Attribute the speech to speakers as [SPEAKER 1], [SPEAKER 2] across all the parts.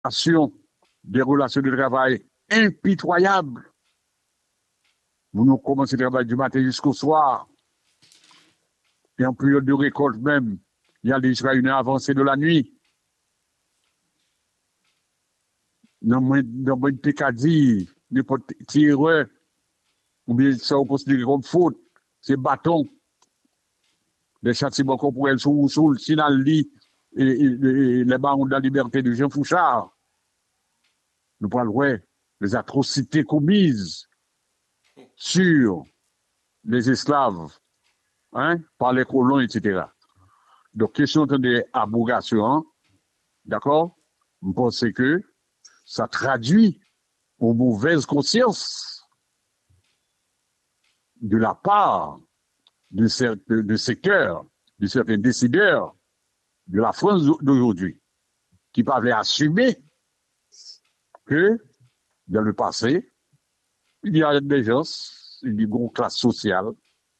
[SPEAKER 1] des relations de travail impitoyables. Vous nous commencez le travail du matin jusqu'au soir. Et en période de récolte même, il y a déjà une avancée de la nuit. Dans mon pécadille, n'importe tireur, ou bien ça on considère comme faute, c'est bâton. Les châtiments corporels sous le sinal-lit et les barons de la liberté de Jean Fouchard. Nous parlons des atrocités commises sur les esclaves, hein, par les colons, etc. Donc, question de abrogation, d'accord? Je pense que ça traduit une mauvaise conscience de la part de secteurs, de certains décideurs de la France d'aujourd'hui, qui peuvent assumer que dans le passé, il y a des gens, une grande classe sociale,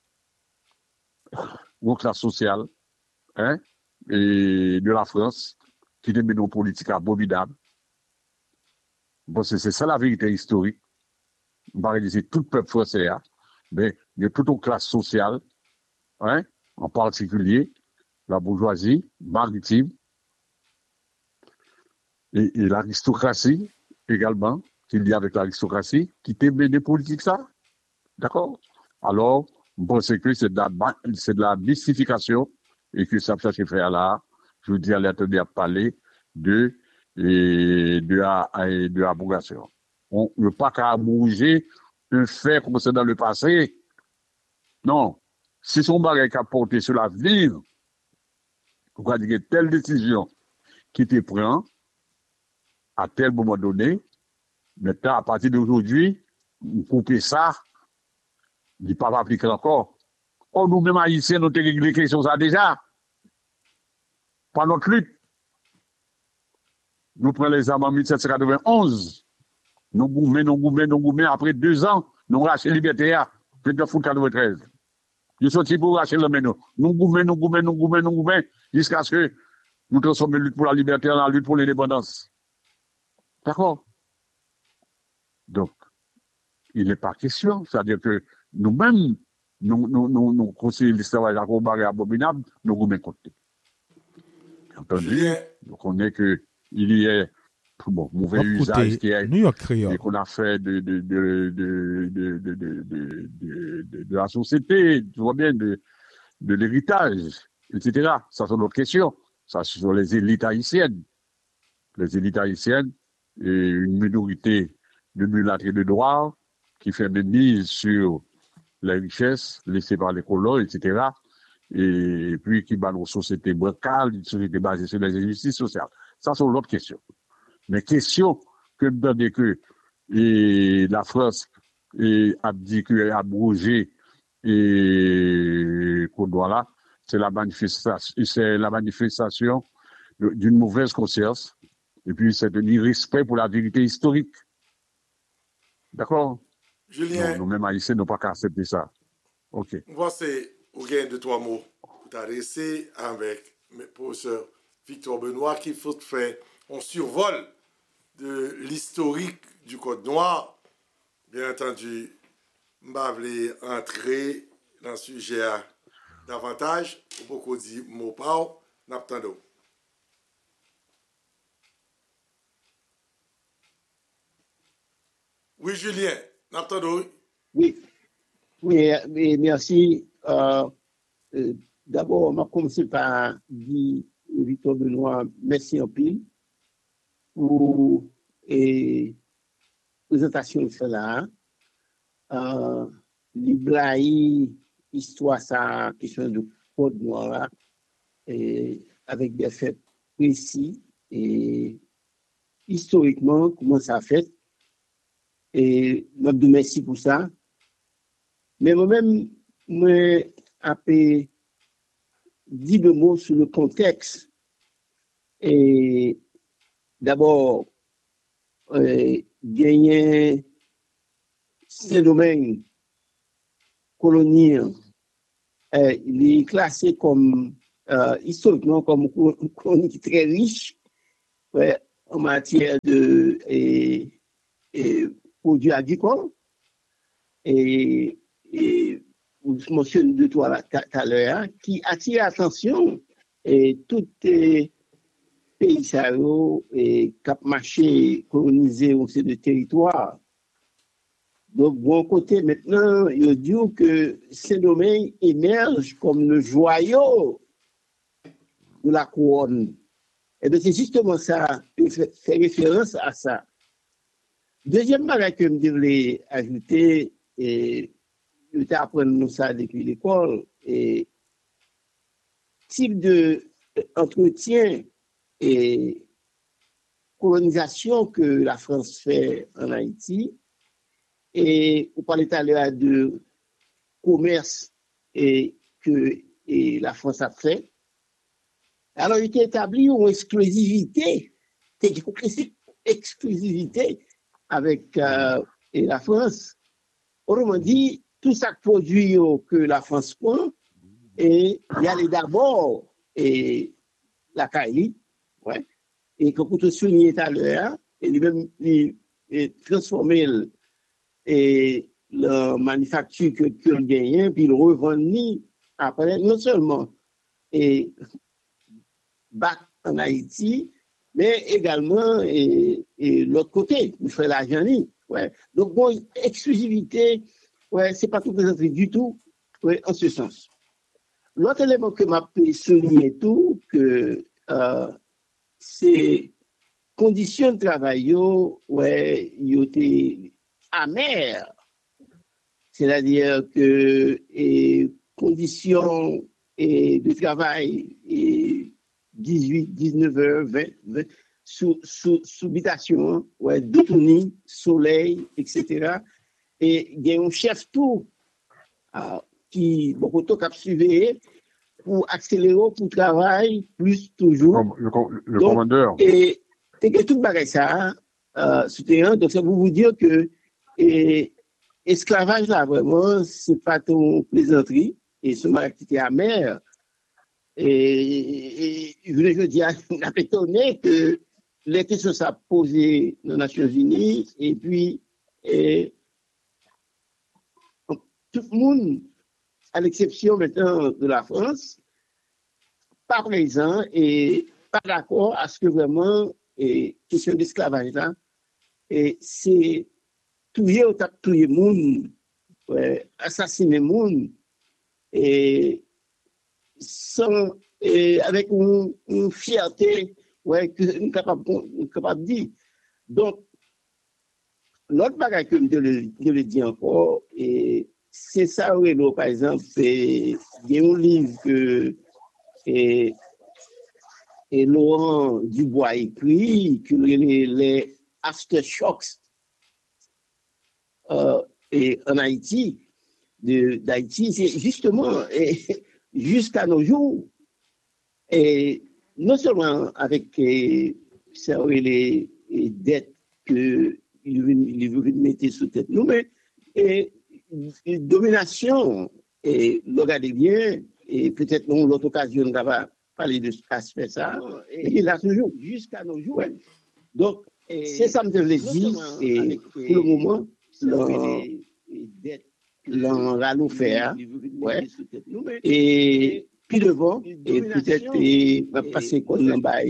[SPEAKER 1] hein, et de la France, qui est une politique abominable. Bon, c'est ça la vérité historique. On va dire tout le peuple français, hein, mais il y a toute une classe sociale, hein, en particulier la bourgeoisie maritime et l'aristocratie également, qu'il y a avec l'aristocratie, qui t'aime des politiques ça. D'accord? Alors, je pense que c'est de la mystification et que ça peut se faire là. Je vous dis à l'attendez à parler de l'abrogation. On ne peut pas qu'à bouger un fait comme c'est dans le passé. Non. Si son bagage qui a porté sur l'avenir, on va dire que telle décision qui te prend à tel moment donné, maintenant, à partir d'aujourd'hui, vous coupez ça, il n'est pas appliqué encore. Oh, nous-mêmes, haïtiens, nous avons réglé les choses déjà. Par notre lutte. Nous prenons les armes en 1791. Nous goumets. Après 2 ans, nous rachetons la liberté. Puis de foot 93. Nous sommes pour racheter le menu. Nous goumets. Jusqu'à ce que nous transformions la lutte pour la liberté en la lutte pour l'indépendance. D'accord? Donc, il n'est pas question. C'est-à-dire que nous-mêmes, nous considérons l'histoire de abominable, nous goumets côté. Entendu? Donc, on est que il y a mauvais usage et qu'on a fait de la société, tu vois bien, de l'héritage, etc. Ça, c'est notre question. Ça, ce sont les élites haïtiennes. Les élites haïtiennes et une minorité de mulâtres et de noirs qui fait des mises sur les richesses laissées par les colons, etc. Et puis qui bat nos sociétés bancales, une société basée sur les injustices sociales. Ça, c'est l'autre question. Mais question que donner que la France a dit qu'elle a abrogé et qu'on doit là, c'est la manifestation d'une mauvaise conscience et puis c'est un irrespect pour la vérité historique. D'accord?
[SPEAKER 2] Julien.
[SPEAKER 1] Nous-mêmes haïtiens n'avons pas qu'à accepter ça. OK.
[SPEAKER 2] Moi, c'est au gain de 3 mots pour t'adresser avec le professeur Victor Benoît qui fait un survol de l'historique du Code noir. Bien entendu, je vais entrer dans le sujet davantage. Beaucoup dit mot par n'attendons. Oui, Julien, n'attendons.
[SPEAKER 3] Oui, merci. D'abord, on va commencer par dire Victor Benoît, merci en pile pour la présentation de cela. L'histoire, ça, question de Code noir, avec des faits précis et historiquement, comment ça a fait. Et je vous remercie pour ça. Mais moi-même, je vais dire 2 mots sur le contexte. Et d'abord, gagner ces domaines coloniaux, il est classé comme historiquement comme une colonie très riche, en matière de produits agricoles. Et vous mentionnez de toi tout à l'heure, qui attire l'attention et tout pays et cap marché colonisé au sein de territoire. Donc, bon côté, maintenant, il dit que ces domaines émergent comme le joyau de la couronne. Et bien, c'est justement ça, il fait référence à ça. Deuxième bagage que je voulais ajouter, et je vais apprendre ça depuis l'école, et type d'entretien et colonisation que la France fait en Haïti, et vous parlez tout à l'heure de commerce que la France a fait. Alors, il était établi une exclusivité, avec la France. Autrement dit, tout ça produit que la France prend, et il y a d'abord la Caraïbe, ouais, et que vous te soulignez tout à l'heure, et lui-même, il transformer et la manufacture que gagne, puis il revend après, non seulement et back en Haïti, mais également et l'autre côté, il fait l'argent. Ouais. Donc, bon, exclusivité, ouais, c'est pas tout présenté du tout, ouais, en ce sens. L'autre élément que m'a souligné tout, que c'est conditions de travail, ouais, ils étaient amères. C'est-à-dire que conditions de travail 18, 19 heures, 20 sous habitation, ouais, d'autonomie, soleil, etc. Et il y a un chef tout qui beaucoup de cap suivi pour accélérer pour travail plus toujours.
[SPEAKER 1] Le commandeur.
[SPEAKER 3] Et que tout bagage ça souterrain, donc ça vous dire que esclavage là vraiment c'est pas ton plaisanterie et ce activité amère. Et je dis, on a étonné que les questions sont posées aux Nations Unies et puis tout le monde, à l'exception maintenant de la France, pas présent et pas d'accord à ce que vraiment question d'esclavage là, et c'est tuer le monde, assassiner le monde et sans, avec une fierté que nous sommes capables de dire. Donc, l'autre bagage que je le dis encore, c'est ça, par exemple, il y a un livre que Laurent Dubois écrit, que les aftershocks en Haïti, d'Haïti, c'est justement jusqu'à nos jours, et non seulement avec les dettes que il veut mettre sous tête nous, mais domination, et regardez bien, et peut-être dans l'autre occasion, on va parler de ce aspect ça, et il a toujours, jusqu'à nos jours. Donc, c'est ça que je voulais dire, et pour le moment, l'on va nous faire, ouais, et puis devant, et peut-être va passer comme on va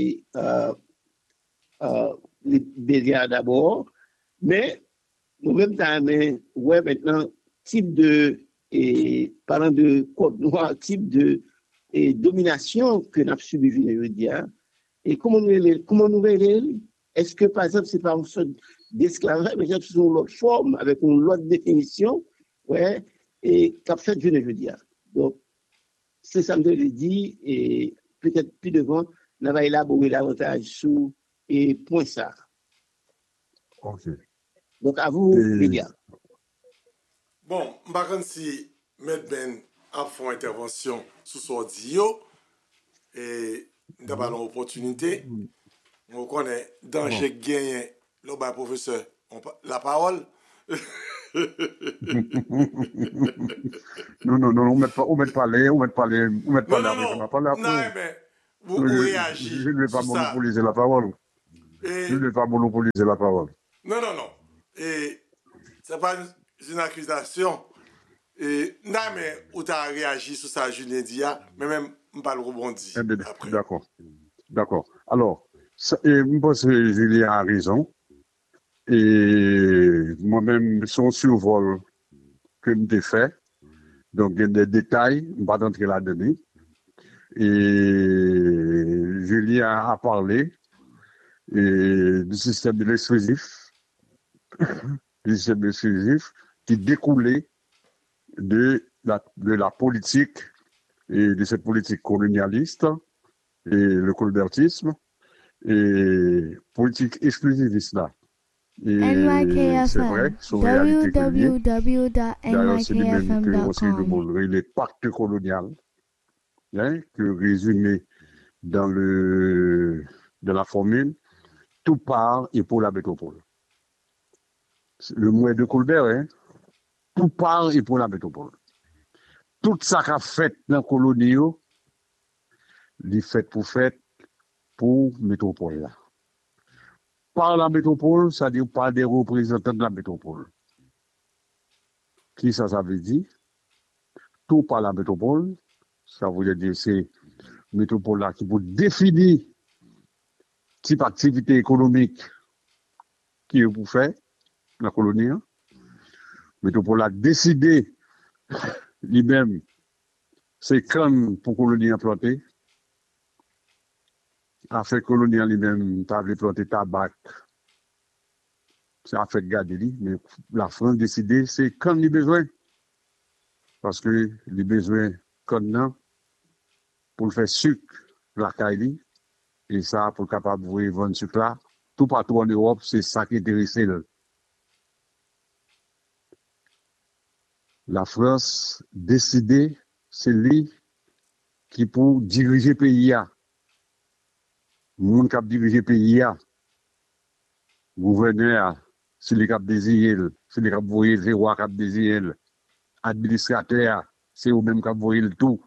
[SPEAKER 3] les béliers d'abord, mais au même temps, ouais, maintenant, type de, parlant de code noir, type de domination que nous avons subi, je veux dire, et comment nous verrons? Est-ce que, par exemple, c'est pas une sorte d'esclavage, mais c'est une autre forme, avec une autre définition, ouais, et qu'a fait, je veux dire. Donc, c'est ça que je dis, et peut-être plus devant, on va élaborer davantage sur et point ça.
[SPEAKER 1] Ok.
[SPEAKER 3] Donc, à vous, les gars.
[SPEAKER 2] Bon, je ne sais pas si M. Ben a fait une intervention sur son audio et nous avons une opportunité. On connaît danger gagné le professeur. La parole.
[SPEAKER 1] Non, on met pas les.
[SPEAKER 2] Non, mais vous réagissez.
[SPEAKER 1] Je ne vais pas monopoliser la parole.
[SPEAKER 2] Et...
[SPEAKER 1] Je ne vais pas monopoliser la parole.
[SPEAKER 2] Non, non, non. Et c'est pas une accusation. Et non, mais où tu as réagi sur ça, Julien Dia, mais même, je ne pas le rebondir après.
[SPEAKER 1] D'accord. D'accord. Alors, je pense que Julien a raison. Et moi-même, son survol que je fait, donc il y a des détails, je ne vais pas entrer là-dedans. Et Julien a parlé du système de l'exclusif, qui découlait de la politique et de cette politique colonialiste et le colbertisme et politique exclusiviste là. Et c'est vrai, c'est une réalité que d'ailleurs, c'est lui-même que aussi le monde, les pactes coloniales, hein, que résumé dans la formule, tout part et pour la métropole. Le mot est de Colbert, hein, tout part et pour la métropole. Tout ça qu'a fait dans la colonie, il fait pour métropole là. Par la métropole, c'est-à-dire par des représentants de la métropole. Qui ça veut dire? Tout par la métropole, ça veut dire c'est métropole là qui peut définir type d'activité économique qui est pour faire la colonie. Métropole a décidé lui-même c'est quand pour colonie implanter. Affaire coloniale lui-même, tu avais planté tabac. C'est affaire de garder lui, mais la France a décidé c'est quand il a besoin. Parce que il a besoin quand non pour le faire sucre, la caille, et ça pour capable de vendre sucre là. Tout partout en Europe, c'est ça qui intéresse. La France décidé, c'est lui qui pour diriger le pays. Le monde qui a dirigé le pays, gouverneur, c'est lui qui a désiré, c'est lui qui a voyé le roi qui a désiré, administrateur, c'est eux-mêmes qui a voyé le tout.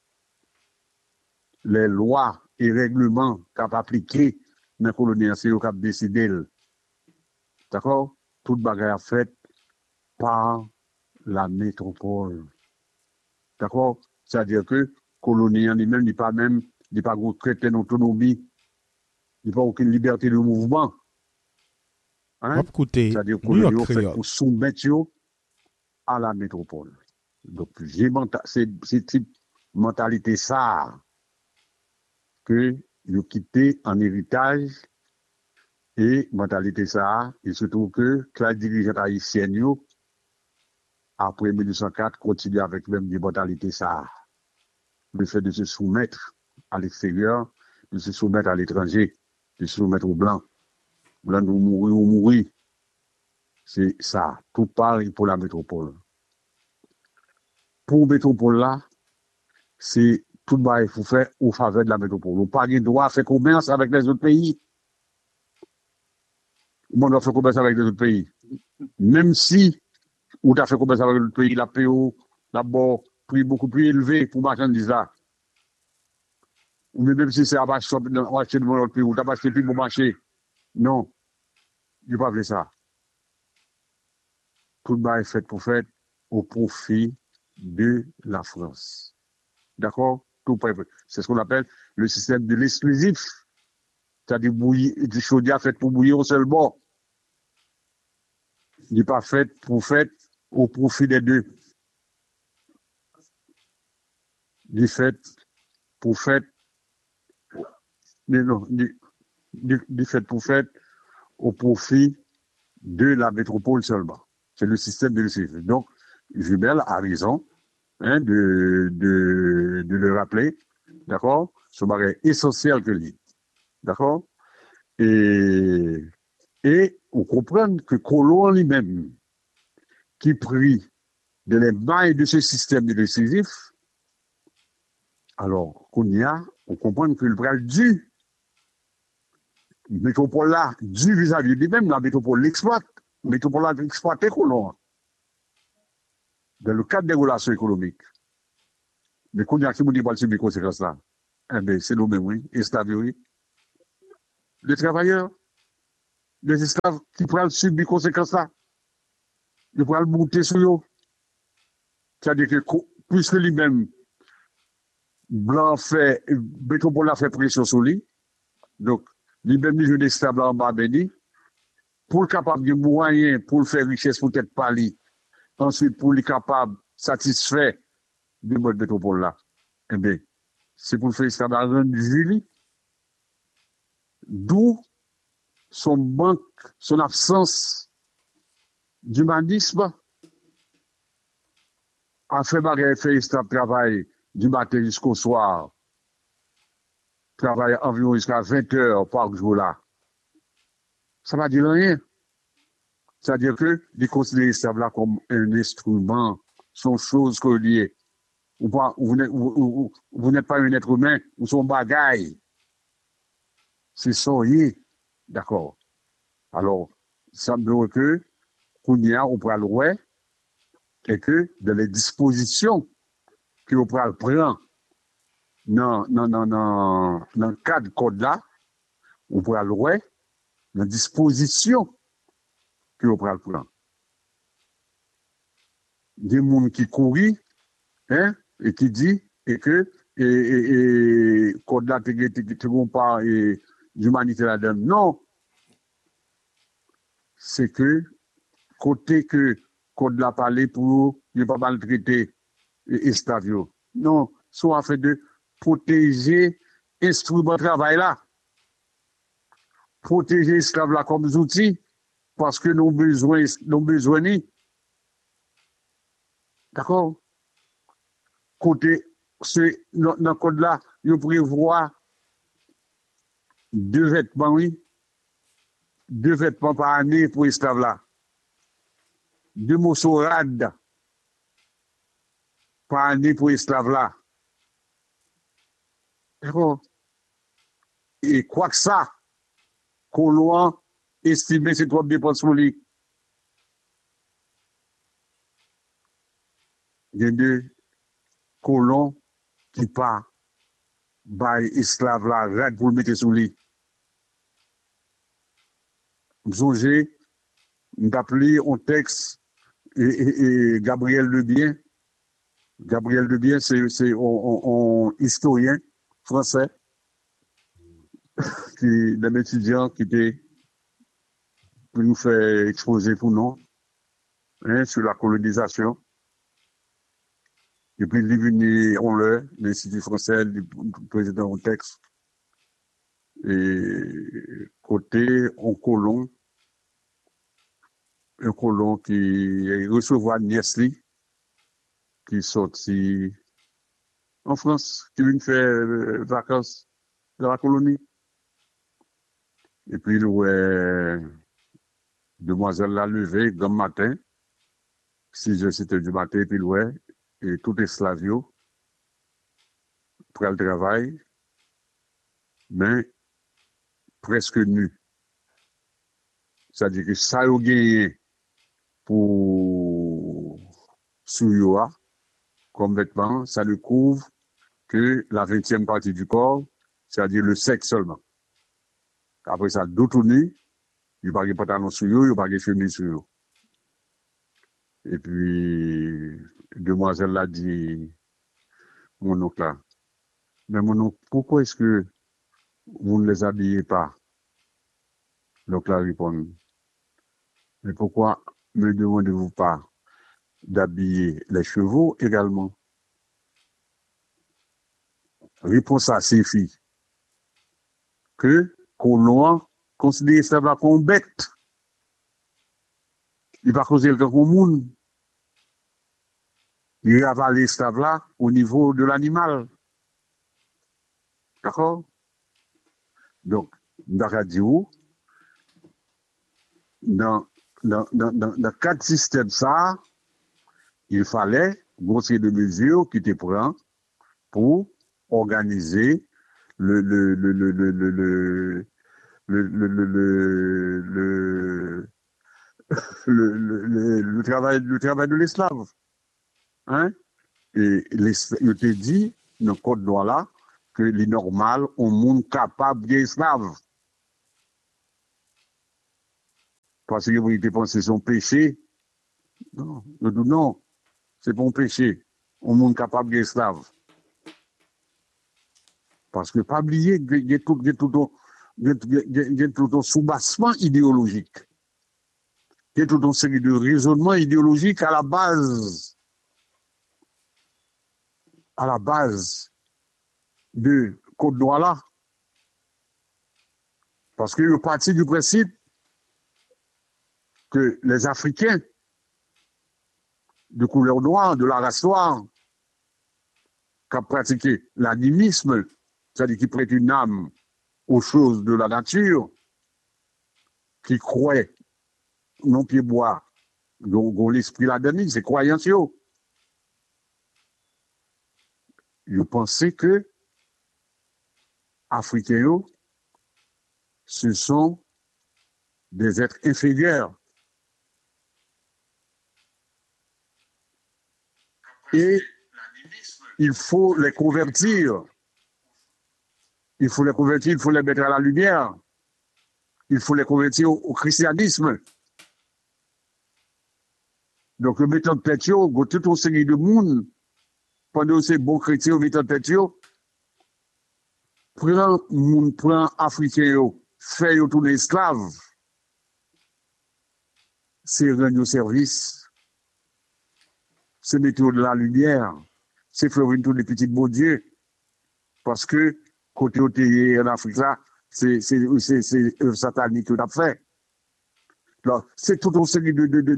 [SPEAKER 1] Les lois et règlements qui ont appliqué dans la colonie, c'est eux qui ont décidé. D'accord? Toute bagarre faite par la métropole. D'accord? C'est-à-dire que la colonie en lui-même n'est pas traité d'autonomie. Il n'y a pas aucune liberté de mouvement. Hein? C'est-à-dire que nous fait pour soumettre à la métropole. Donc, c'est cette mentalité ça que nous quitté en héritage et mentalité ça, et surtout que la dirigeante haïtienne, après 1904, continue avec même des mentalités ça. Le fait de se soumettre à l'extérieur, de se soumettre à l'étranger, de se soumettre aux Blancs. Blancs nous mourir ou mourir. C'est ça. Tout pareil pour la métropole. Pour la métropole là, c'est tout le bail faut faire au faveur de la métropole. On n'a pas le droit à faire commerce avec les autres pays. On doit faire commerce avec les autres pays. Même si on a fait commerce avec les autres pays, la PO, d'abord, prix beaucoup plus élevé pour marchandises là. Ou même si c'est à acheter dans notre pays, ou t'as acheté plus pour marché. Non, je ne pas faire ça. Tout le bail est fait pour faire au profit de la France. D'accord? C'est ce qu'on appelle le système de l'exclusif. C'est-à-dire du chaudière fait pour bouillir au seul bord. Il n'est pas fait pour faire au profit des deux. Il est fait pour faire fait pour faire au profit de la métropole seulement. C'est le système de l'exclusif. Donc, Jubel a raison de le rappeler. D'accord? Ce bagage essentiel que lui. D'accord? Et on comprend que Colomb lui-même, qui prit de les mailles de ce système de décisif, alors on comprend que le bras dû, la métropole là, dû vis-à-vis de lui-même, la métropole l'exploite. La métropole là exploité Colomb. Dans le cadre des relations économiques. Mais qu'on y a qui vous dit pas les conséquences là? Eh bien, c'est nous-mêmes, oui, et c'est oui. Les travailleurs, des esclaves qui pourraient subir conséquences là. Ils pourraient monter sur eux. C'est-à-dire que puisque lui-même, Blanc fait, Métropole a fait pression sur lui, donc lui-même, il joue des esclaves là en bas béni, pour le capable de moyens, pour le faire richesse, peut-être pas lui. Ensuite, pour le capable satisfaire du mode métropole là. Eh bien, c'est pour le faire esclave à rendre Julie. D'où son manque, son absence d'humanisme a fait bagarre, fait esclave travail du matin jusqu'au soir. Travaille environ jusqu'à 20 heures par jour là. Ça va dire rien. C'est-à-dire que les considérer l'esclave là comme un instrument, sont choses reliées. Vous n'êtes pas un être humain, vous sont bagaille. C'est ça, d'accord. Alors, ça me veut que, Kounia, on pourra le voir, et que dans les dispositions qu'on pourra prendre dans le cadre code là, on pourra le voir, dans les dispositions qu'on pourra prendre. Des gens qui courent, hein, et qui dit, et que, et code là, te pas d'humanité là-dedans. Non. C'est que, côté que code là parler pour ne pas maltraiter esclaves. Non, soit en fait de protéger instrument de travail là. Protéger esclaves là comme outils, parce que nos besoins. D'accord? Côté, dans le code là, il prévoit 2 vêtements, oui. 2 vêtements par année pour esclaves là. 2 morceaux rades par année pour esclaves là. D'accord? Et quoi que ça, colon estimé c'est trop bien pour son lit. Il y a 2 colons qui pas by esclaves là, rades pour le mettre sous lit. J'ai appelé un texte et Gabriel Lebien. Gabriel Lebien, c'est un historien français, d'un étudiant qui était pour nous faire exposer pour nous, hein, sur la colonisation. Et puis, il est venu, l'Institut français, le président du texte, et côté un colon qui recevait Niesli, qui est sorti en France, qui vient faire vacances dans la colonie. Et puis, demoiselle l'a levé, grand matin, 6h, 7h du matin, et puis, et tout esclavio, pour le travail, mais presque nu. C'est-à-dire que ça a gagné pour Souyoa, comme vêtement, ça ne couvre que la 20e partie du corps, c'est-à-dire le sexe seulement. Après ça, d'autres nus, il n'y a pas de pantalon sur eux, il n'y a pas de chemise sur eux. Et puis, demoiselle l'a dit, mon oncle là, mais mon oncle, pourquoi est-ce que vous ne les habillez pas? L'oncle a répondu, mais pourquoi ne demandez-vous pas d'habiller les chevaux également? Réponse à ces filles que qu'on considère ça comme bête. Il va causer le comme monde. Il va avaler ça là au niveau de l'animal. D'accord? Donc, dans la radio, dans quatre systèmes ça, il fallait grossier de mesures qui te prend pour organiser le travail de l'esclave. Hein? Et je te dis, dans le code droit là, que les normal, on monde capable d'esclave. parce que vous avez pensé son péché. Non, non, c'est pas un péché. On monde capable d'être esclave. Parce que pas oublier, il y a tout un soubassement idéologique. Il y a toute une série de raisonnements idéologiques à la base de Côte d'Ivoire là. Parce que le parti du principe que les Africains de couleur noire, de la race noire, qui ont pratiqué l'animisme, c'est-à-dire qui prêtent une âme aux choses de la nature, qui croient non pied bois, dont l'esprit là-dedans, c'est croyance. Je pensais que Africains, ce sont des êtres inférieurs. Et il faut les convertir. Il faut les convertir, il faut les mettre à la lumière. Il faut les convertir au christianisme. Donc, le mettant de tête, toute une série de monde, pendant ces bons chrétiens, le mettant de tête, prend Africain, fait tourner esclave. C'est rendre service. C'est mettre de la lumière. C'est faire tous les petits beaux dieux. Parce que, côté en Afrique là, c'est satanique que tu as fait. C'est toute une série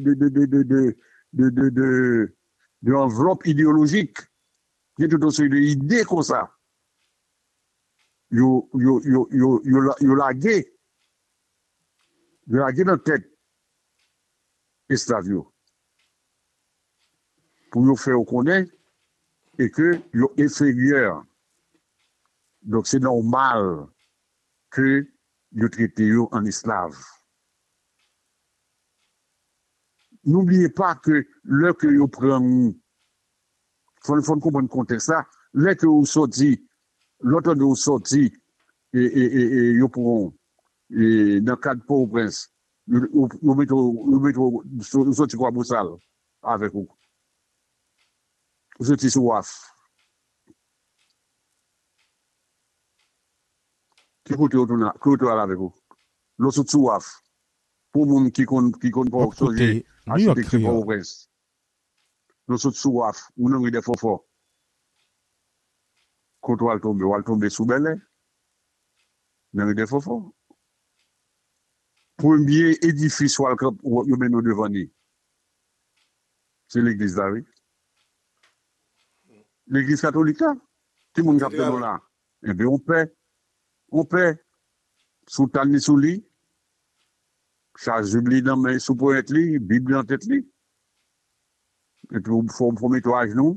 [SPEAKER 1] de enveloppes idéologiques. Il y a toute une série d'idées comme ça. Yo lagué dans la tête esclave pour nous faire connaître et que yo inférieur. Donc c'est normal que yo traité en esclave. N'oubliez pas que l'heure que vous prenez, faut comprendre le contexte là, l'heure que vous sortez, l'autre de vous sortez, et vous pourront, et dans le cadre de Port-au-Prince, vous sortez quoi Boussal avec vous. Vous sortez sur WAF. Qui côté avec vous? L'autre sur WAF. Pour les gens qui comptent pas changer, architecture Port-au-Prince. L'autre sur WAF, ou non, il est fort. Quand on va tomber sous Belay. Non, il est fort. Premier édifice où il mène devant nous, c'est l'église là, oui. L'église catholique là. Tout le monde capte là. Eh bien, on paie. Sous tani sous lit. Charge Bible dans mes sous poète li, Bible en tête li. Et puis, il faut mettre à genoux.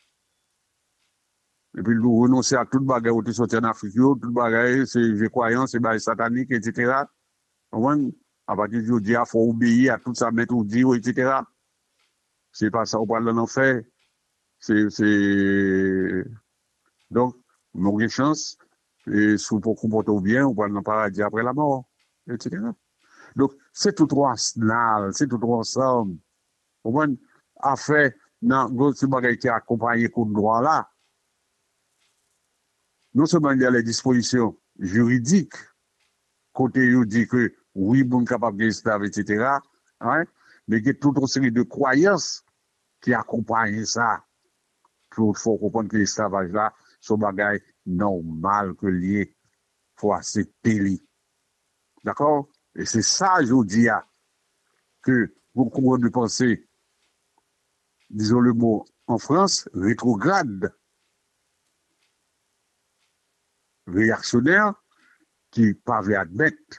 [SPEAKER 1] Et puis, nous renoncer à toute bagarre où tu sorti en Afrique, toute bagarre, c'est croyance, c'est satanique, etc. À partir du dia, il faut obéir à tout ça, mettre au dit, etc. C'est pas ça, on parle d'en faire. Donc, nous avons une chance, et si on peut comporter bien, on parle dans le paradis après la mort, etc. Donc, c'est tout droit, c'est tout droit ensemble. On a fait, dans le bagage qui a accompagné le droit là, non seulement il y a les dispositions juridiques, côté où dit que oui, bon capable d'esclave, etc., hein, mais il y a toute une série de croyances qui accompagnent ça. Il faut comprendre que l'esclavage là, c'est un bagage normal que lié, il faut accepter. D'accord? Et c'est ça, je vous dis, que vous comprenez de penser, disons le mot en France, rétrograde, réactionnaire, qui pas admettre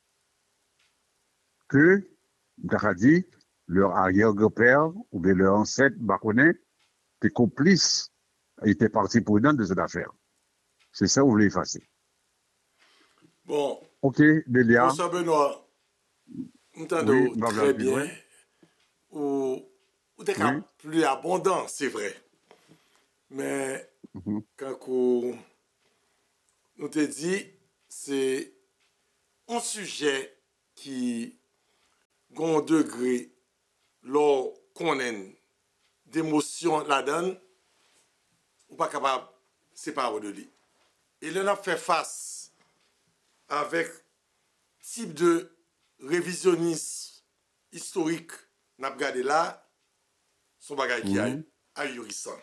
[SPEAKER 1] que, on dit, leur arrière-grand-père ou bien leur ancêtre, Baconnet, étaient complices, étaient partie prenante de cette affaire. C'est ça que vous voulez effacer.
[SPEAKER 2] Bon.
[SPEAKER 1] Ok, Delia.
[SPEAKER 2] Bonsoir Benoît. Entendons très bien. Ou des cas plus abondants, c'est vrai. Mais quand nous te dit, c'est un sujet qui gon degré lor konnen d'émotion la donne, ou pas capable de séparer de lui. Et là, on a fait face avec type de révisionnisme historique, n'a regardé là, son bagage qui est ahurissant.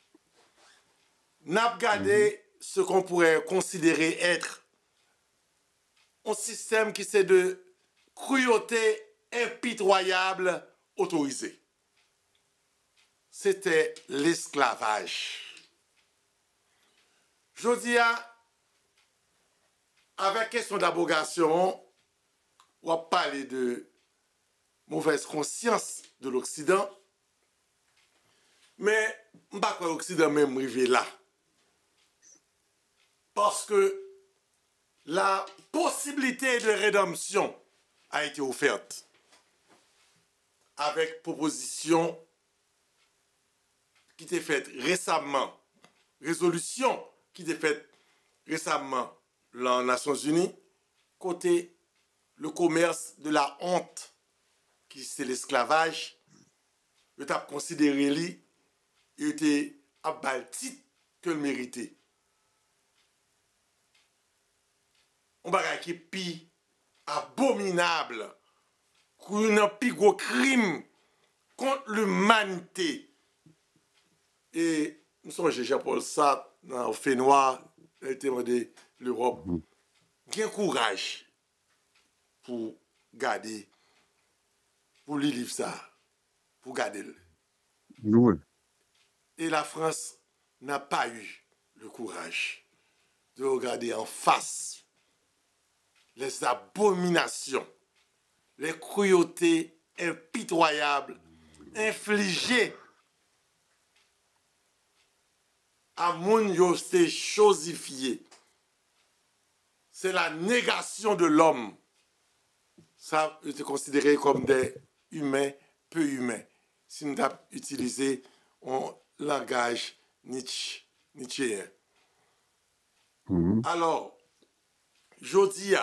[SPEAKER 2] N'a regardé ce qu'on pourrait considérer être un système qui c'est de cruauté impitoyable autorisée. C'était l'esclavage. Je dis, avec question d'abrogation, on va parler de mauvaise conscience de l'Occident, mais je ne sais pas que l'Occident même arrivé là. Parce que la possibilité de rédemption a été offerte avec proposition qui était faite récemment, résolution qui était faite récemment dans les Nations Unies, côté le commerce de la honte, qui c'est l'esclavage, il a considéré lui, il était à baltit que le mérité. On va qui est plus abominable, un plus gros crime contre l'humanité. Et nous sommes chez Jean-Paul Sartre, dans le fait noir, il a demandé l'Europe. Gain courage pour garder, pour lire livre ça, pour garder.
[SPEAKER 1] Oui.
[SPEAKER 2] Et la France n'a pas eu le courage de regarder en face les abominations, les cruautés impitoyables infligées à moun yo c'est chosifié. C'est la négation de l'homme. Ça était considéré comme des humains peu humains. Si nous avons utilisé un langage nietzschéen. Alors, je dis,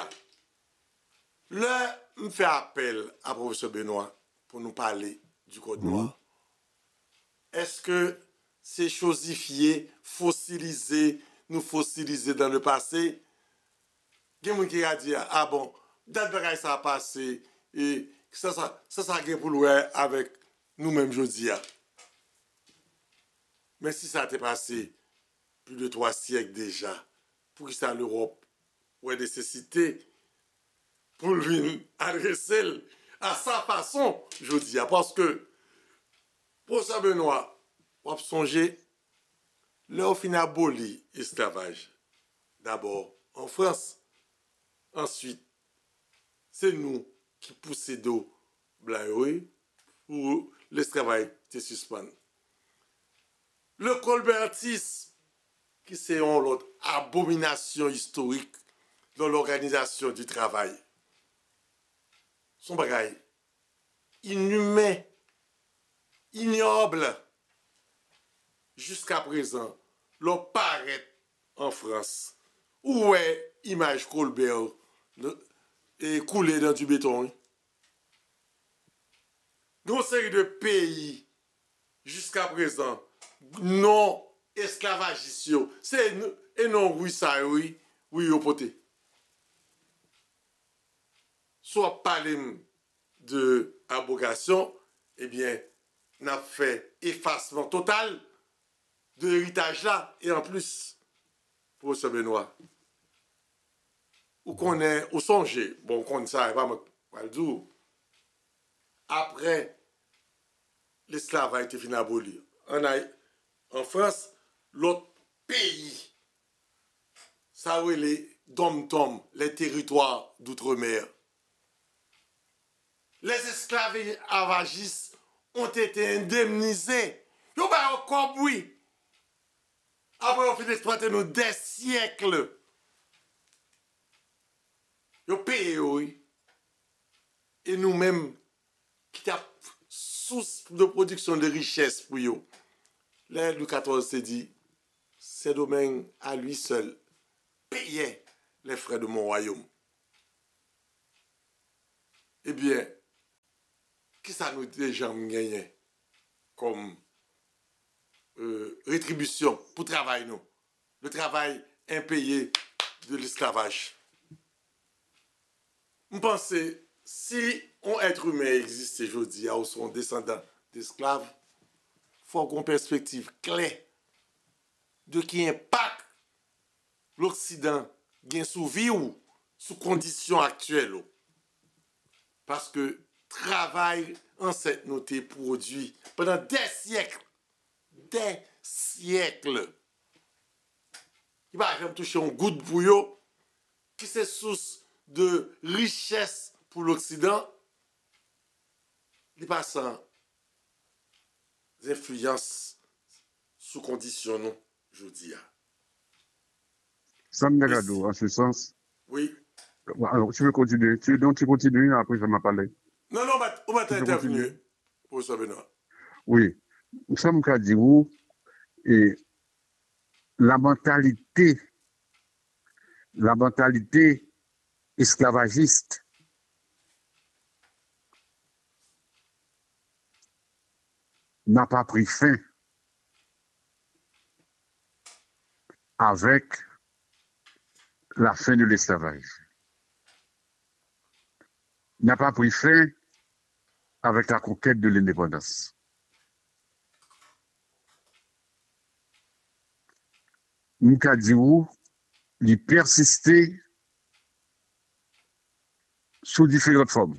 [SPEAKER 2] là, je fais appel à professeur Benoît pour nous parler du Code noir. Est-ce que c'est chosifié, fossilisé, nous fossiliser dans le passé? Il y a quelqu'un qui a dit, ah bon, date de ça a passé, et ça a gagné pour louer avec nous-mêmes, je dis. Mais si ça a été passé plus de 3 siècles déjà, pour que ça l'Europe ait nécessité pour lui adresser à sa façon, je dis, parce que, pour ça, Benoît, on va songer, là, on finit aboli l'esclavage. D'abord en France, ensuite, c'est nous qui poussons d'eau blanc pour l'esclavage se suspendre. Le colbertisme, qui c'est une autre abomination historique dans l'organisation du travail. Son bagage inhumain, ignoble, jusqu'à présent, l'on paraît en France. Où est l'image Colbert et coulée dans du béton? Dans une série de pays, jusqu'à présent, non esclavagistes, c'est et non oui ça oui au poté. Soit parler de abrogation, eh bien, on a fait effacement total de l'héritage là, et en plus, professeur Benoît, ou qu'on est au songer, bon, qu'on ça, pas mal dire, après, l'esclavage a été fini aboli. En France, l'autre pays, ça oui, les dom-tom, les territoires d'outre-mer. Les esclavagistes ont été indemnisés. Ils n'ont pas encore oui. Après, on fait d'exploiter nous des siècles. Ils ont payé, oui. Et nous-mêmes, qui avons source de production de richesse pour eux. Là, Louis XIV s'est dit, ce domaine à lui seul payait les frais de mon royaume. Eh bien, ça nous déjà gagné comme rétribution pour travail nous. Le travail impayé de l'esclavage. Je pense si un être humain existe aujourd'hui ou son descendant d'esclaves, il faut avoir une perspective claire de qui impact l'Occident gagne sous vie ou sous conditions actuelles. Parce que travail ancêtre noté produit pendant des siècles. Des siècles. Il va jamais toucher un goût de bouillon qui c'est source de richesse pour l'Occident. Il passe en influence sous condition, non, je dis.
[SPEAKER 1] Ça me regarde en ce sens.
[SPEAKER 2] Oui.
[SPEAKER 1] Alors, tu veux continuer? Donc, tu continues, après, ça m'a parlé.
[SPEAKER 2] Non, on va t'intervenir, professeur Benoît.
[SPEAKER 1] Oui. Ça me dit où, et la mentalité esclavagiste n'a pas pris fin avec la fin de l'esclavage. N'a pas pris fin avec la conquête de l'indépendance. Nkadiou, il persistait sous différentes formes.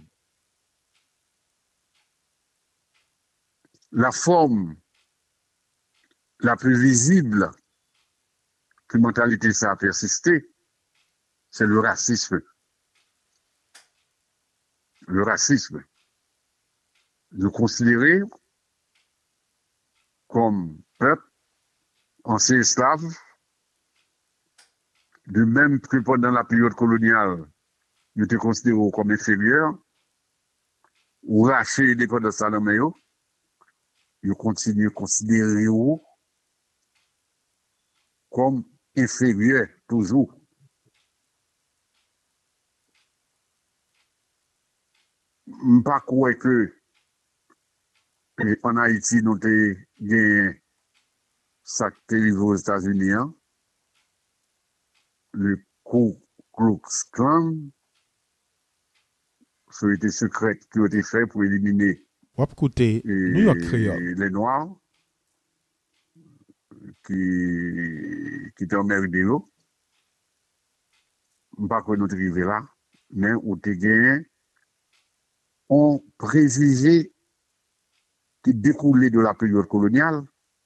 [SPEAKER 1] La forme la plus visible que mentalité ça a persisté, c'est le racisme. Le racisme. De considérer comme peuple ancien esclave, de même que pendant la période coloniale, ils étaient considérés comme inférieurs, ou racheter l'indépendance à l'homme, ils continuent à considérer comme inférieurs, toujours. Je ne pas croire que en Haïti, nous avons gagné ça qui est aux États-Unis, hein? Le Ku Klux Klan, société secrète qui a été fait pour éliminer
[SPEAKER 4] New York Creole.
[SPEAKER 1] les Noirs qui étaient emmerdés. Je ne sais pas que nous sommes arrivés là, mais où tu gagné un préjugé qui découlait de la période coloniale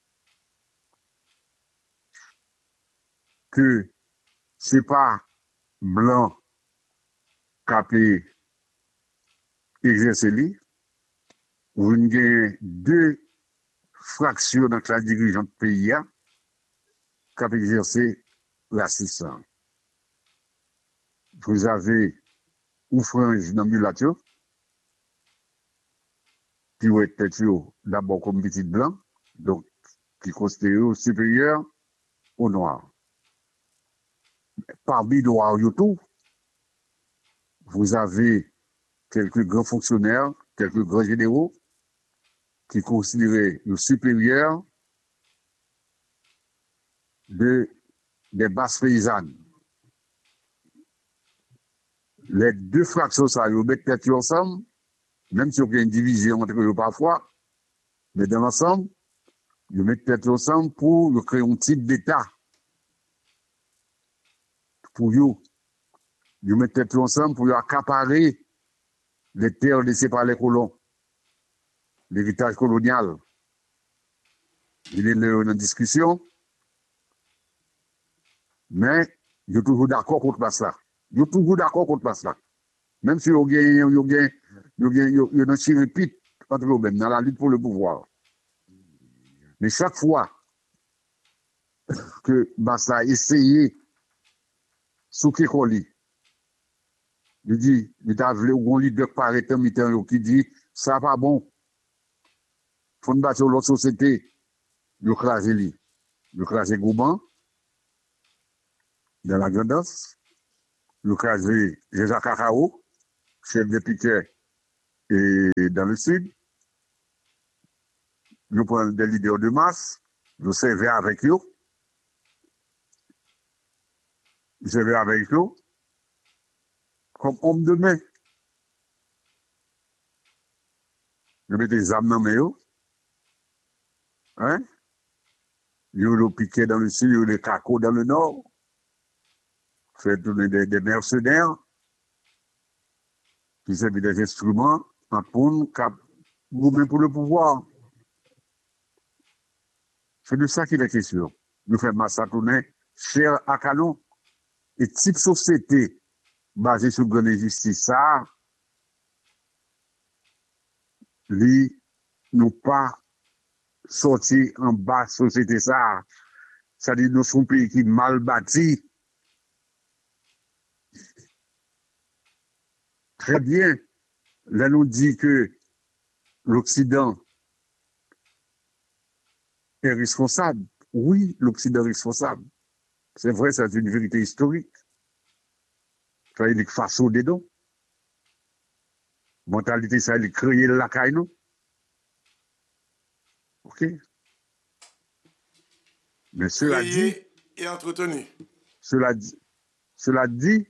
[SPEAKER 1] que ce n'est pas blanc qui a pu exercer lui. Vous avez deux fractions dans la dirigeante pays qui a pu exercer l'assistance. Vous avez une frange dans mulatio qui va être d'abord comme petit blanc, donc qui considère supérieur aux noirs. Parmi les noirs, vous avez quelques grands fonctionnaires, quelques grands généraux qui considéraient le supérieur des basses paysannes. Les deux fractions, ça, ils mettent tête ensemble, même si il y a une division entre eux parfois, mais dans l'ensemble, ils mettent tête ensemble pour créer un type d'État. Pour eux, ils mettent tête ensemble pour accaparer les terres laissées par les colons, l'héritage colonial. Il est là en discussion, mais ils sont toujours d'accord contre ça. Ils sont toujours d'accord contre ça. Même si ils ont tiré pite entre eux-mêmes dans la lutte pour le pouvoir. Mais chaque fois que Bassa a essayé, sous Kekoli, il dit, il a voulu un leader par état qui dit, ça pas bon. Il faut battre l'autre société. Il a crasé lui. Il a crasé Gouban, dans la Grandance. Il a crasé Jacques Cacao, chef de Piquet, et dans le sud. nous prenons des leaders de masse, nous servons avec eux, comme homme de main. Nous mettons des âmes dans les mains, hein? Nous le piqué dans le sud, nous les cacos dans le nord, fait tourner des mercenaires, qui servent des instruments, en pour pour le pouvoir. C'est de ça qu'il est question. Nous faisons massacrer cher à canon. Et type société basée sur la justice, ça, lui, nous pas sorti en bas société, ça. C'est-à-dire, nous sommes un pays qui est mal bâti. Très bien. Là, nous dit que l'Occident est responsable. Oui, l'Occident est responsable. C'est vrai, c'est une vérité historique. Ça, il est façon dedans. Mentalité, ça, il est créé la caille, non? OK? Mais cela dit,
[SPEAKER 2] et entretenu.
[SPEAKER 1] Cela dit,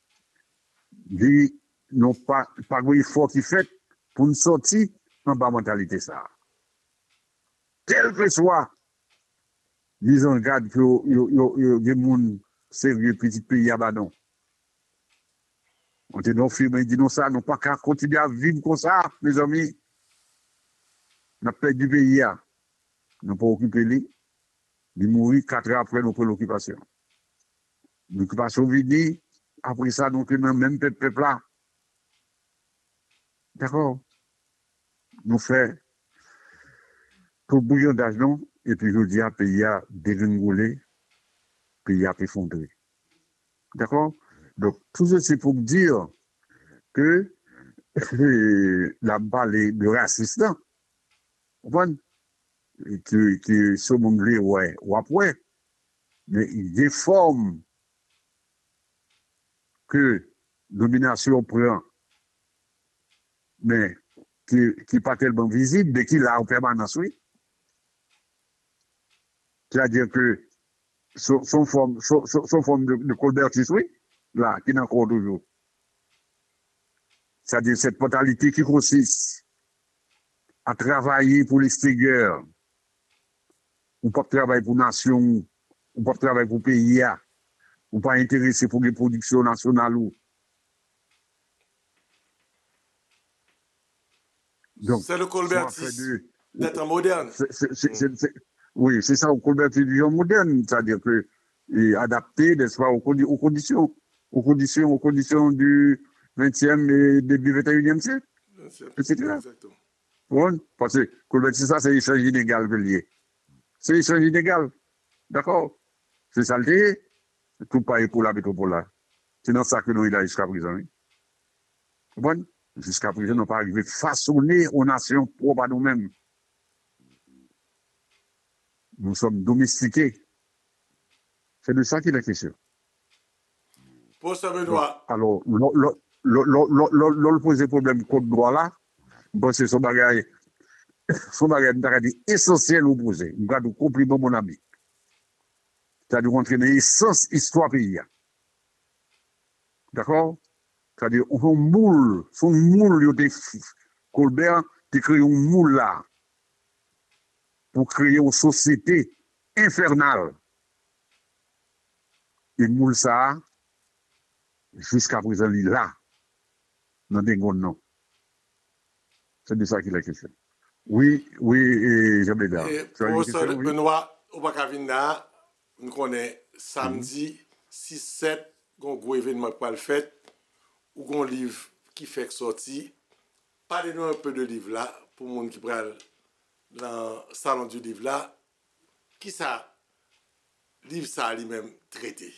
[SPEAKER 1] non pas un effort qui fait pour nous sortir en bas mentalité, ça. Quel que soit, disons, regarde que y a des gens sérieux, petit pays, ah non. On te non film, dit non ça, non pas qu'à continuer à vivre comme ça, mes amis. On a perdu du pays, nous pas occupé lui. Il mourit 4 ans après nos l'occupation. L'occupation vient, après ça, nous sommes même peuple là. D'accord? Nous faisons tout bouillon d'âge, non? Et puis, je dis à pays à dégringoler, pays à effondrer. D'accord? Donc, tout ça, c'est pour dire que la balle de raciste, vous comprenez? Que ce monde-là, ouais, ou après, mais il déforme que domination prend, mais qui n'est pas tellement visible, mais qui l'a en permanence, oui. C'est-à-dire que son forme de colbertisme, oui, là, qui n'a encore toujours. C'est-à-dire cette mentalité qui consiste à travailler pour l'extérieur, ou pas travailler pour nation, ou pas travailler pour pays, ou pas intéressé pour les productions nationales.
[SPEAKER 2] C'est le colbertisme d'être moderne.
[SPEAKER 1] Oui, c'est ça, le colbertisme moderne, c'est-à-dire que adapté, n'est-ce pas, aux conditions du 20e et début 21e siècle. Exactement. Bon, parce que colbertisme, ça, c'est l'échange inégal que lié. C'est l'échange inégal. D'accord? C'est saleté, tout pareil pour la métropole là. C'est dans ça que nous, il a jusqu'à présent. Bon? Jusqu'à présent, nous n'avons pas arrivé à façonner aux nations propres à nous-mêmes. Nous sommes domestiqués. C'est de ça qu'il est question.
[SPEAKER 2] Pour ça, Benoît.
[SPEAKER 1] Alors, l'on pose des problèmes contre droit là, bon, c'est son bagage essentiel au poser. Nous avons compris, mon ami. C'est-à-dire qu'on traîne l'essence histoire pays. D'accord? C'est-à-dire, son moule, Colbert, qui crée un moule là, pour créer une société infernale. Et moule ça, jusqu'à présent, il est là, dans des grands noms. C'est de ça qu'il est question. Oui, j'aime bien.
[SPEAKER 2] Professeur Benoît, au Bakavina, nous connaissons samedi 6-7, un gros événement pour le fait, ou un livre qui fait sortir. Parlez-nous un peu de livre là, pour les gens qui prennent dans le salon du livre là. Qui ça, livre ça lui-même traité?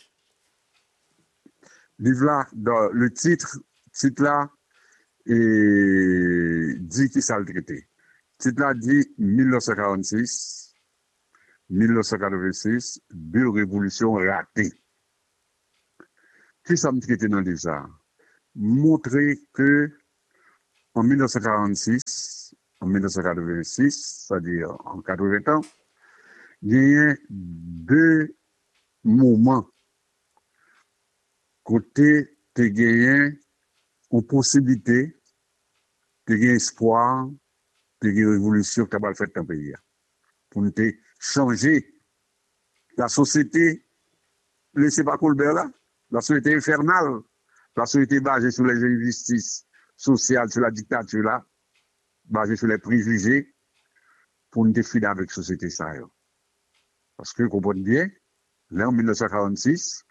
[SPEAKER 1] Livre là, dans le titre là, et dit qui ça le traité. Le titre là dit 1946, 1986, deux révolutions ratées. Qui ça me traité dans le livre ça? Montrer que en 1946, en 1986, c'est-à-dire en 80 ans, il y a deux moments côté te gagné une possibilité, te gagné espoir, te gagné révolution qui va faire dans le pays. Pour nous changer la société, laissez pas Colbert là, la société infernale, la société basée sur les injustices sociales, sur la dictature là, basée sur les préjugés, pour nous finir avec la société ça. Parce que, vous comprenez bien, là en 1946,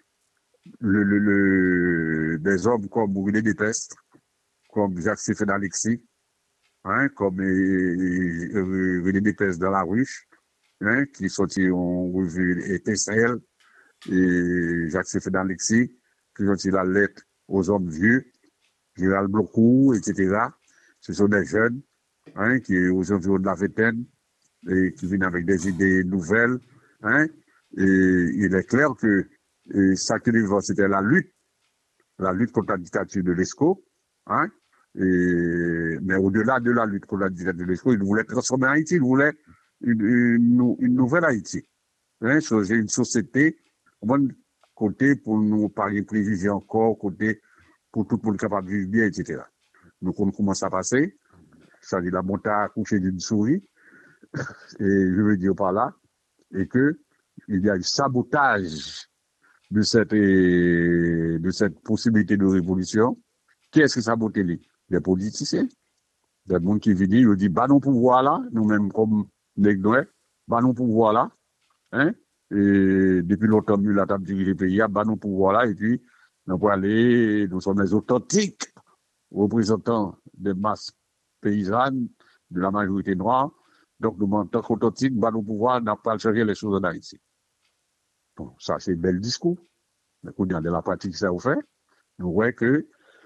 [SPEAKER 1] des hommes comme René Despestre, comme Jacques-Stéphane Alexis, hein, comme René Despestre dans la ruche, hein, qui sorti en revue Étincelle, et Jacques-Stéphane Alexis, qui sorti la lettre aux hommes vieux, Gérald Blocou, etc. Ce sont des jeunes, hein, qui aux environs de la vingtaine, et qui viennent avec des idées nouvelles, hein, et il est clair que ça qui c'était la lutte contre la dictature de l'ESCO, hein, mais au-delà de la lutte contre la dictature de l'ESCO, il voulait transformer Haïti, il voulait une nouvelle Haïti, hein, changer une société, bon côté pour nous parler préjugés encore, côté pour tout le monde capable de vivre bien, etc. Donc on commence à passer, ça dit la montée à coucher d'une souris, et je veux dire par là, et que il y a eu sabotage de cette possibilité de révolution. Qui est-ce qui sabote les politiciens? Des gens qui viennent, ils disent, bah non pouvoir là, nous-mêmes comme les Gnois, bah non pouvoir là, hein, et depuis longtemps, nous la table diriger le pays, bah non pouvoir là, et puis, nous pouvons aller, nous sommes les authentiques représentants des masses paysannes, de la majorité noire, donc nous, en tant qu'authentiques, bah non pouvoir, n'a pas changer les choses en Haïti. Bon, ça, c'est un bel discours. Mais quand dans la pratique, ça vous fait, nous voyons que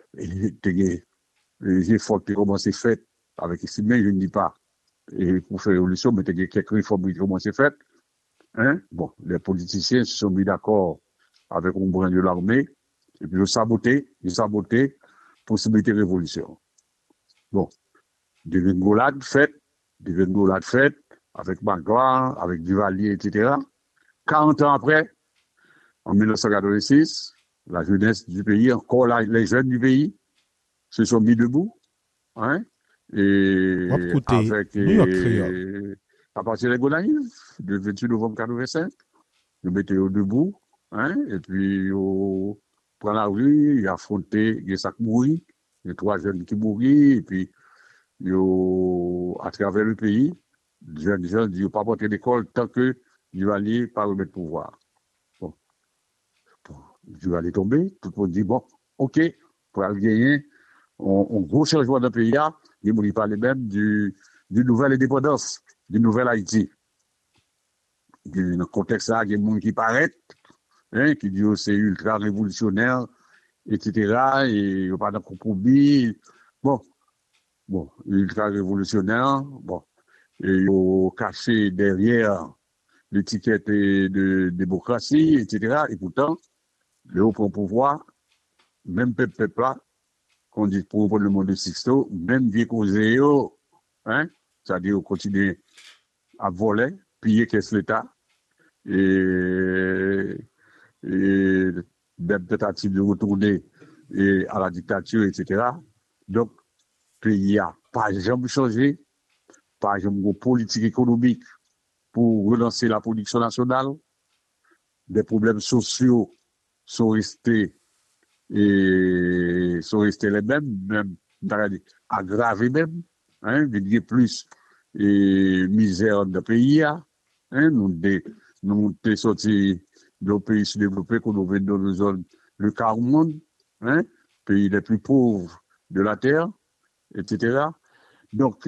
[SPEAKER 1] les efforts qui commencent à être faits avec ici, mais je ne dis pas, et pour faire révolution, mais il y a quelques réformes qui commencent à être faites. Hein? Bon, les politiciens se sont mis d'accord avec un brin de l'armée, et puis ils ont saboté possibilité de révolution. Bon, des vingolades faites, avec Magloire, avec Duvalier, etc. 40 ans après, en 1986, la jeunesse du pays, encore là, les jeunes du pays, se sont mis debout, hein, et avec, à partir des Gonaïves, le 28 novembre 1985, nous mettons debout, hein, et puis, on prend la rue, il a affronté, il y a ça qui mourit, il y a 3 jeunes qui mourent, et puis, à travers le pays, les jeunes disent, ils ne pas porter d'école tant que Duvalier pas remettre pouvoir. Je vais aller tomber, tout le monde dit, bon, ok, pour aller gagner, on gros changement dans le pays, il ne parle même d'une nouvelle indépendance, d'une nouvelle Haïti. Dans le contexte là, il y a des gens qui paraissent, hein, qui disent que c'est ultra révolutionnaire, etc., et il n'y a pas de compromis. Bon, ultra révolutionnaire, bon, et ils ont caché derrière l'étiquette de démocratie, etc., et pourtant, le haut pouvoir, même peuple là, qu'on dit pour le monde de Sixto, même vieux causé, hein, c'est-à-dire continuer à voler, piller qu'est-ce l'État, et même tentative de retourner à la dictature, etc. Donc, le pays n'a pas jamais changé, pas jamais de politique économique pour relancer la production nationale, des problèmes sociaux sont restés les mêmes aggravés même, hein, il y a plus misère dans le pays, hein, nous sommes sortis de pays sous-développés qu'on est dans une zone, le quart monde, hein, pays les plus pauvres de la terre, etc. Donc,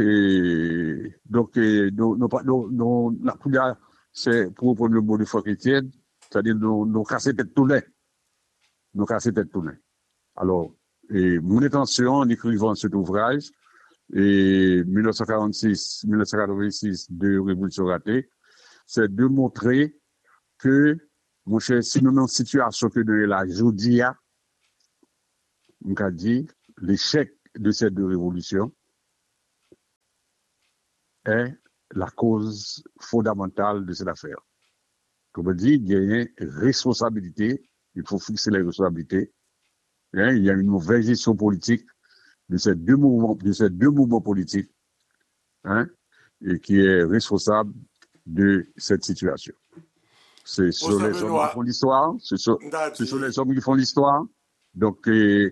[SPEAKER 1] la couleur, c'est pour reprendre le mot de foi chrétienne, c'est-à-dire nous casser tête tournée. Nous casser tête tournée. Alors, mon intention en écrivant cet ouvrage, et 1946-1986 de Révolution ratée, c'est de montrer que, mon cher, si nous sommes dans une situation que nous la Joudia, on a dit, l'échec de ces deux révolutions, est la cause fondamentale de cette affaire. Comme dit, il y a une responsabilité, il faut fixer les responsabilités. Il y a une mauvaise gestion politique de ces deux mouvements politiques, et qui est responsable de cette situation. Ce sont les hommes qui font l'histoire, ce sont les hommes qui font l'histoire. Donc,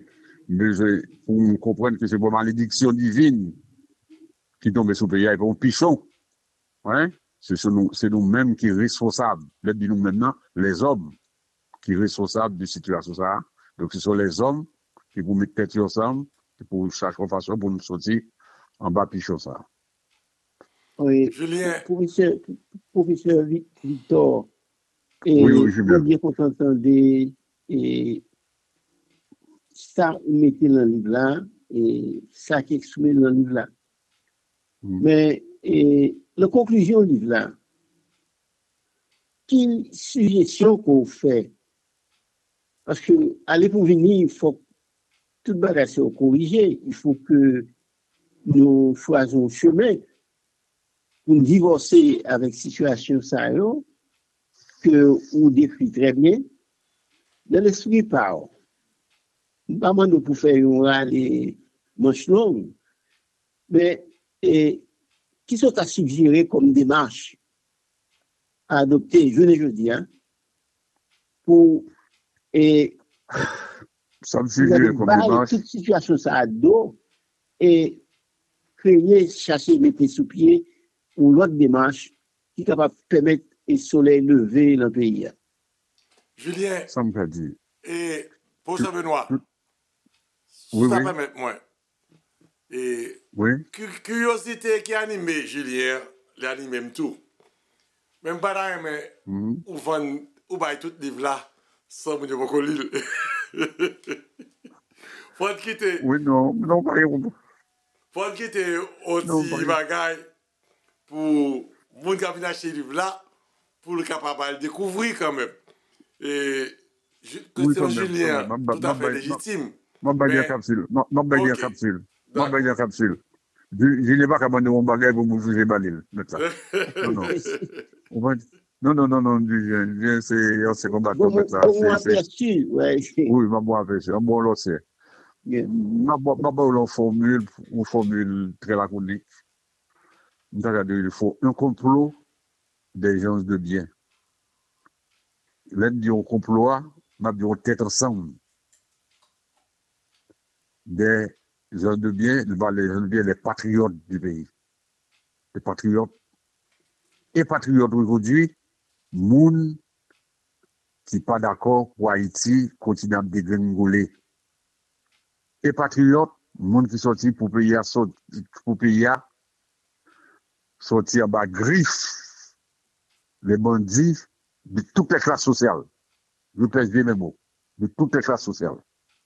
[SPEAKER 1] pour comprendre que c'est pour malédiction divine qui tombe sous le pays, et pour un pichon, c'est nous-mêmes qui sommes responsables. Là, dis-nous maintenant, les hommes qui sont responsables de la situation. Donc, ce sont les hommes qui vont mettre tête ensemble pour chaque façon pour nous sortir en bas pichon ça.
[SPEAKER 3] Oui,
[SPEAKER 2] Julien.
[SPEAKER 3] Professeur Victor,
[SPEAKER 1] oui, Julien.
[SPEAKER 3] bien qu'on t'entendait, et ça, vous mettez dans le livre là, et ça qui est exprimé dans le livre là. Mais la conclusion du livre là, quelle suggestion qu'on fait? Parce que aller pour venir, il faut que toute bagage soit corrigé. Il faut que nous choisissons un chemin pour nous divorcer avec la situation ça, que on décrit très bien. Dans l'esprit par, pas mal pour faire les manches longues, mais qui sont à suggérer comme démarche à adopter, je ne dis, pour
[SPEAKER 1] ça me suggère comme démarche.
[SPEAKER 3] Toute situation ça a dos et créer, chasser, mettre sous pied ou l'autre démarche qui est capable de permettre le soleil lever dans le pays.
[SPEAKER 2] Julien.
[SPEAKER 1] Ça me fait dire.
[SPEAKER 2] Et pour ça, Benoît,
[SPEAKER 1] oui,
[SPEAKER 2] ça
[SPEAKER 1] oui.
[SPEAKER 2] permet moi. Et
[SPEAKER 1] oui.
[SPEAKER 2] Curiosité qui anime Julien, l'anime tout. Même pas là, mais ou vend ou bail tout livre là sans me dire beaucoup lire. Faut quitter.
[SPEAKER 1] Oui, non, pas rien.
[SPEAKER 2] Faut quitter aussi bagaille pour moun qui vient acheter livre là pour le capable de découvrir quand même. Et question Julien, tout à fait légitime.
[SPEAKER 1] Je vais capsule. Je capsule. Je n'ai pas commandé mon bagage pour vous juger Balil. Non, c'est combattre.
[SPEAKER 3] Oui,
[SPEAKER 1] ma bonne aperçu. Un bon lot, c'est. Ma bonne formule très laconique. Il faut un complot des gens de bien. L'un dit on complot, m'a dit on tête ensemble. Des gens de bien, les patriotes du pays. Les patriotes. Et patriotes aujourd'hui, moun qui pas d'accord pour Haïti continue à dégringoler. Et patriotes, moun qui sorti pour payer sortir en bas griffe les bandits de toutes les classes sociales. Je pèse bien mes mots. De toutes les classes sociales.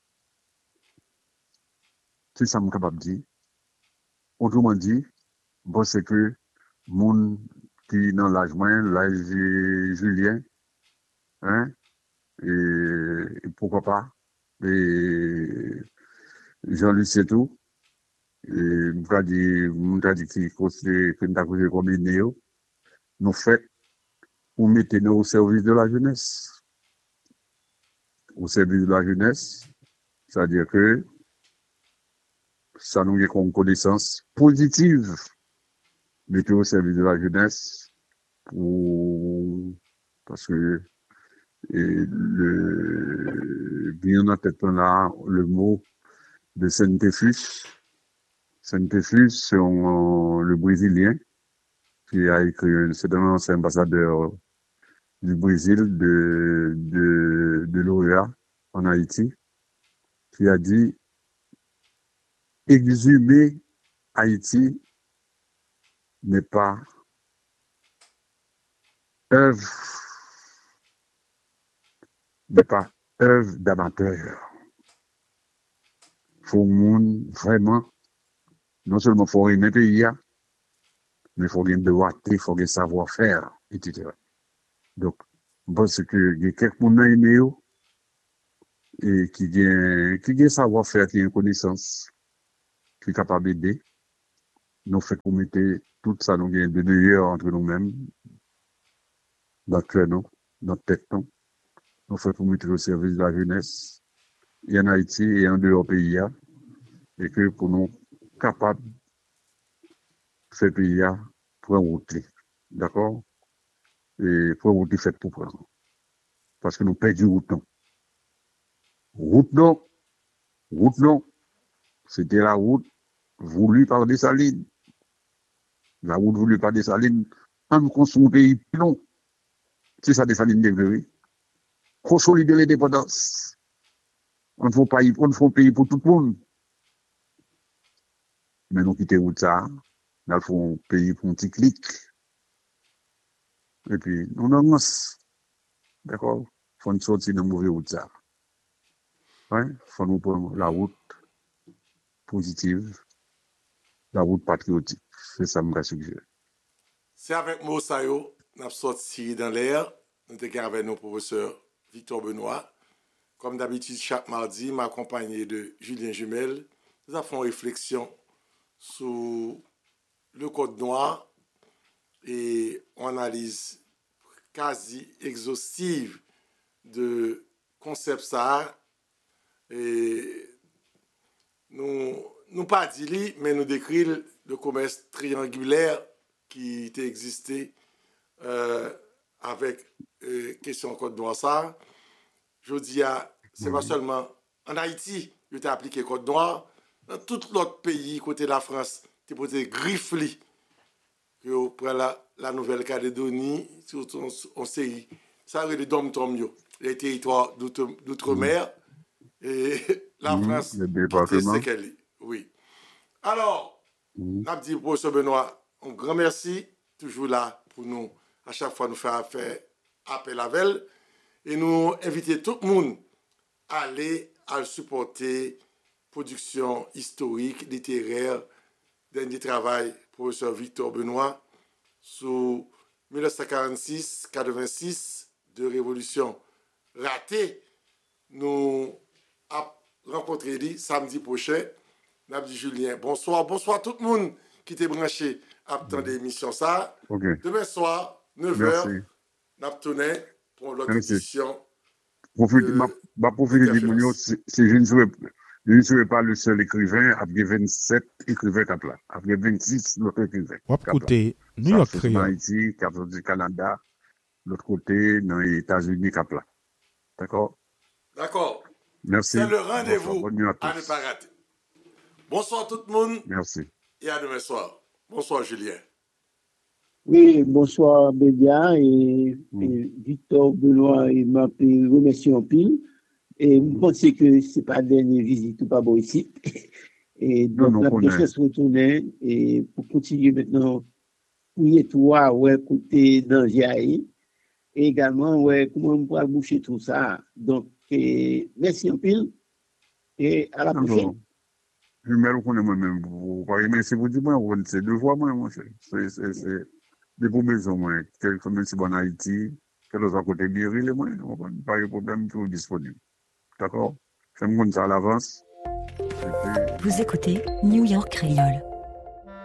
[SPEAKER 1] C'est ça que je suis capable de dire. Autrement dit, bon, c'est que moun qui dans l'âge moyen, l'âge Julien, et pourquoi pas, et Jean-Luc Setou, et m'ta dit que nous avons combiné, nous fait pour mettre nous au service de la jeunesse. Au service de la jeunesse, c'est-à-dire que ça nous est une connaissance positive, mettre au service de la jeunesse, parce que bien en tête là le mot de Saint-Efus. Saint-Efus, c'est le Brésilien qui a écrit, c'est un ancien ambassadeur du Brésil, de l'OEA en Haïti, qui a dit exhumer Haïti n'est pas œuvre d'amateur. Faut vraiment, non seulement faut aimer le pays, mais faut gagner de watté, faut gagner savoir-faire, etc. Donc, parce que il y a quelques gens et qui gagne savoir-faire, qui a une connaissance, qui est capable d'aider. nous fait comité tout ça, nous gagnons de meilleurs entre nous-mêmes, dans cœur, nous, dans tête, nous fait comité au service de la jeunesse, et en Haïti et en dehors pays, et que pour nous capables de faire pays pour un route, d'accord? Et pour un route fait pour prendre. Parce que nous perdons route, non. Route, non. C'était la route voulue par Dessalines. La route voulue par Dessalines, on construit un pays plus long. C'est ça Dessalines développé. Consolider l'indépendance. On ne fait un pays pour tout le monde. Mais nous quittons route ça. Nous faisons un pays pour un petit clic. Et puis, nous avons, d'accord? Il faut nous sortir de mauvais route ça. Ouais? Il faut nous prendre la route positive, la route patriotique. C'est ça que je vais suggérer.
[SPEAKER 2] C'est avec moi, Sayo, nous avons sorti dans l'air. Nous sommes avec nos professeurs Victor Benoît. Comme d'habitude, chaque mardi, m'accompagné de Julien Jumel, nous avons une réflexion sur le Code noir et on analyse quasi exhaustive de concept ça. Et nous pas dit, mais nous décrit le commerce triangulaire qui était existé avec question Code noir ça. Je dis, c'est pas seulement en Haïti que tu as appliqué Code noir, dans tout l'autre pays, côté de la France, tu peux te griffler. Que pour la Nouvelle-Calédonie, surtout en série, ça a des dom-tom, les territoires d'outre-mer, et la France, c'est qu'elle est. Oui. Alors, n'a dit professeur Benoît, un grand merci, toujours là pour nous, à chaque fois nous faire appel à elle, et nous inviter tout le monde à aller à supporter production historique, littéraire, dernier travail, professeur Victor Benoît, sur 1946-86 de Révolution ratée. Nous avons rencontré lui samedi prochain. Nous avons dit Julien, bonsoir tout le monde qui était branché à attendre l'émission ça.
[SPEAKER 1] Okay.
[SPEAKER 2] Demain soir, 9h, nous avons tourné pour l'autre édition.
[SPEAKER 1] Profitez de si je ne serai pas le seul écrivain, après 27 écrivains qui là. Après 26, l'autre écrivain.
[SPEAKER 4] Côté New York
[SPEAKER 1] Créole. Haïti, du Canada, l'autre côté, dans les États-Unis, cap là. D'accord?
[SPEAKER 2] D'accord.
[SPEAKER 1] Merci.
[SPEAKER 2] C'est le rendez-vous à ne pas rater. Bonsoir tout le monde.
[SPEAKER 1] Merci.
[SPEAKER 2] Et à demain soir. Bonsoir Julien.
[SPEAKER 3] Oui, bonsoir Bédia et Victor Benoît et m'a remercié en pile. Et je pense que ce n'est pas la dernière visite ou pas bon ici. Et donc, la prochaine se retourner et pour continuer maintenant, pour y être, ouais, côté dans Jaï. Et également, ouais, comment on pourra boucher tout ça. Donc, merci en pile et à la prochaine.
[SPEAKER 1] Je me reconnais moi-même. Merci pour dire, c'est 2 fois moi, mon cher. C'est des maisons, moi. Comme si en Haïti, quelques à côté de l'île, moi, pas de problème, tout disponible. D'accord? Fais-moi ça à l'avance.
[SPEAKER 5] Vous écoutez New York Créole.